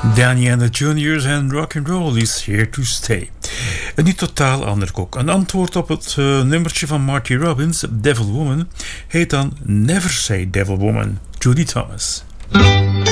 Danny and the Juniors en Rock'n'Roll is here to stay. Een niet totaal ander kok. Een antwoord op het nummertje van Marty Robbins, Devil Woman, heet dan Never Say Devil Woman, Judy Thomas.